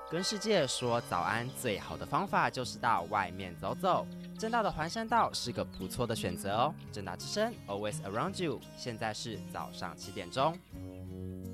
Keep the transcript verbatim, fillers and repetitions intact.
跟世界说早安最好的方法就是到外面走走。正大的环山道是个不错的选择哦。正大之声 Always Around You， 现在是早上七点钟。